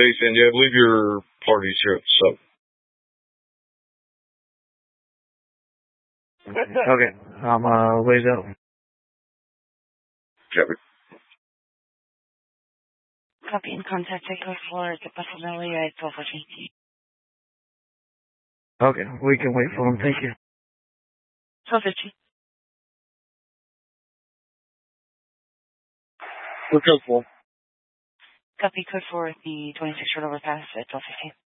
station. Yeah, I believe your party's here at 7. Okay. I'm ways out. Copy. Copy and contact Echo for the Buffalo at 12:15. Okay, we can wait for him. Thank you. 12:15. We're code 4. Copy code for the 26 short overpass at 12:15.